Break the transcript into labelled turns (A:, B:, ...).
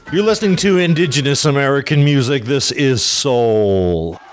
A: You're listening to Indigenous American music. This is Soul.